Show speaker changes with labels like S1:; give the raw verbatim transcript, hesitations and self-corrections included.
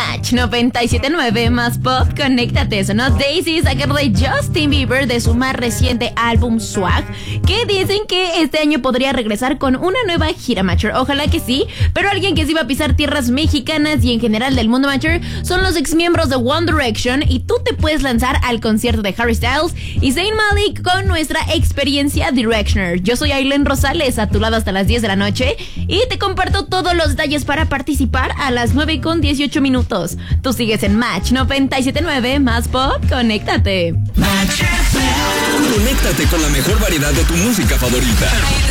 S1: Match noventa y siete punto nueve más pop, conéctate. Sonó Daisy, sacado de Justin Bieber de su más reciente álbum Swag, que dicen que este año podría regresar con una nueva gira Matcher. Ojalá que sí, pero alguien que sí va a pisar tierras mexicanas y en general del mundo Matcher son los exmiembros de One Direction, y tú te puedes lanzar al concierto de Harry Styles y Zayn Malik con nuestra experiencia Directioner. Yo soy Aileen Rosales, a tu lado hasta las diez de la noche, y te comparto todos los detalles para participar a las nueve con dieciocho minutos. Tú sigues en Match noventa y siete punto nueve más pop, conéctate.
S2: Conéctate con la mejor variedad de tu música favorita.